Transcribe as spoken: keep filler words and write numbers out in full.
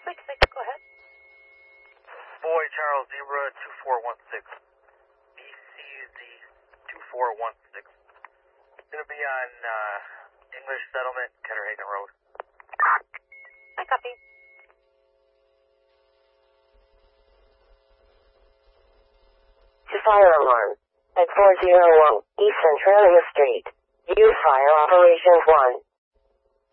Switch six, go ahead. Boy Charles Zebra two four one six. B C Z two four one six. Gonna be on uh, English Settlement, Ketterhagen Road. I copy. To fire alarm at four oh one East Centralia Street. Use fire operations one.